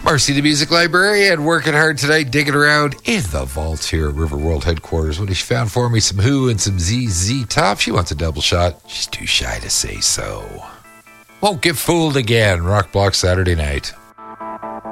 Marcy, the music librarian, working hard tonight, digging around in the vaults here at River World headquarters. When she found for me some Who and some ZZ Top, she wants a double shot. She's too shy to say so. Won't get fooled again. Rock Block Saturday night.